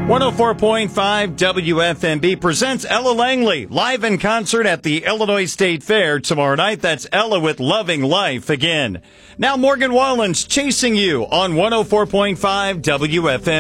104.5 WFMB presents Ella Langley live in concert at the Illinois State Fair tomorrow night. That's Ella with Loving Life again. Now Morgan Wallen's Chasing You on 104.5 WFMB.